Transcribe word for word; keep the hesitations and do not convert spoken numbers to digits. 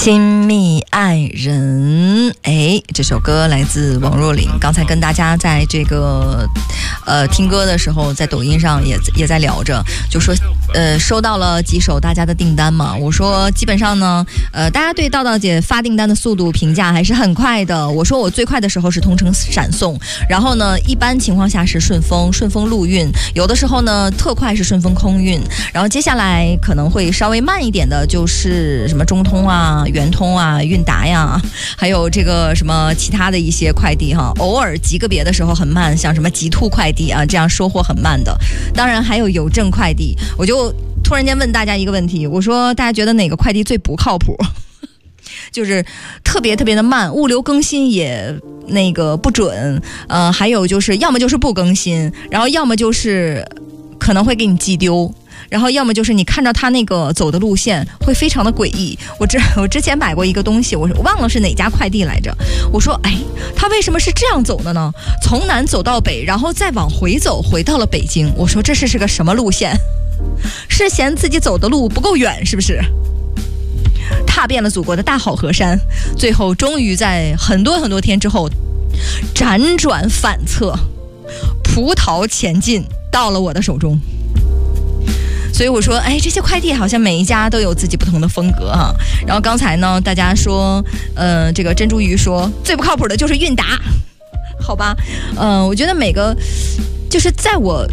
亲密爱人，哎，这首歌来自王若琳。刚才跟大家在这个呃听歌的时候，在抖音上也也在聊着，就说呃收到了几首大家的订单嘛。我说基本上呢，呃大家对道道姐发订单的速度评价还是很快的。我说我最快的时候是同城闪送，然后呢一般情况下是顺丰，顺丰陆运，有的时候呢特快是顺丰空运，然后接下来可能会稍微慢一点的就是什么中通啊、圆通啊、韵达呀，还有这个什么其他的一些快递哈，偶尔极个别的时候很慢，像什么极兔快递啊，这样收货很慢的。当然还有邮政快递，我就突然间问大家一个问题，我说大家觉得哪个快递最不靠谱？就是特别特别的慢，物流更新也那个不准，呃，还有就是要么就是不更新，然后要么就是可能会给你寄丢。然后要么就是你看到他那个走的路线会非常的诡异。我之我之前买过一个东西，我忘了是哪家快递来着。我说，哎，他为什么是这样走的呢？从南走到北，然后再往回走，回到了北京。我说这是是个什么路线？是嫌自己走的路不够远，是不是？踏遍了祖国的大好河山，最后终于在很多很多天之后，辗转反侧，葡萄前进，到了我的手中。所以我说，哎，这些快递好像每一家都有自己不同的风格哈。然后刚才呢，大家说，呃，这个珍珠鱼说最不靠谱的就是韵达，好吧？嗯、呃，我觉得每个就是在我